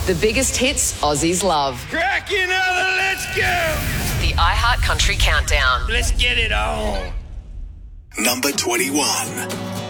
The biggest hits Aussies love. Crack another, let's go! The iHeart Country Countdown. Let's get it on. Number 21.